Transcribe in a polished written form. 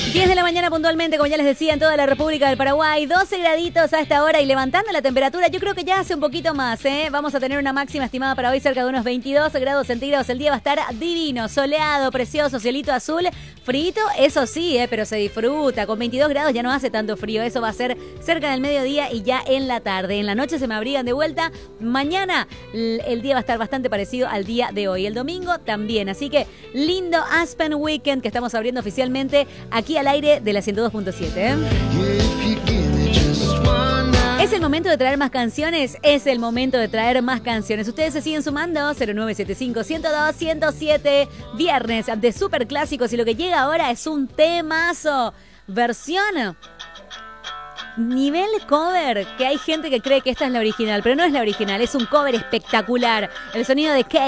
10 de la mañana puntualmente, como ya les decía, en toda la República del Paraguay. 12 graditos a esta hora y levantando la temperatura. Yo creo que ya hace un poquito más, ¿eh? Vamos a tener una máxima estimada para hoy cerca de unos 22 grados centígrados. El día va a estar divino, soleado, precioso, cielito azul. Frito, eso sí, pero se disfruta. Con 22 grados ya no hace tanto frío. Eso va a ser cerca del mediodía y ya en la tarde. En la noche se me abrigan de vuelta. Mañana el día va a estar bastante parecido al día de hoy. El domingo también. Así que lindo Aspen Weekend que estamos abriendo oficialmente aquí al aire de la 102.7. ¿Es el momento de traer más canciones? Es el momento de traer más canciones. Ustedes se siguen sumando. 0975-102-107. Viernes de super clásicos. Y lo que llega ahora es un temazo. Versión nivel cover. Que hay gente que cree que esta es la original. Pero no es la original. Es un cover espectacular. El sonido de